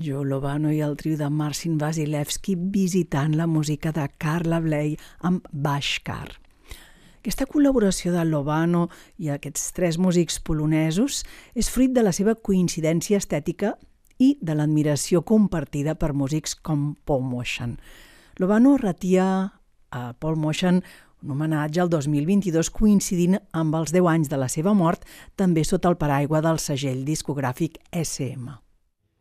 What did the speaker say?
Joe Lovano i el trio de Marcin Wasilewski visitant la música de Carla Bley amb Bhaskar. Aquesta col·laboració de Lovano i aquests tres músics polonesos és fruit de la seva coincidència estètica i de l'admiració compartida per músics com Paul Motian. Lovano retia a Paul Motian un homenatge al 2022 coincidint amb els 10 anys de la seva mort, també sota el paraigua del segell discogràfic SM.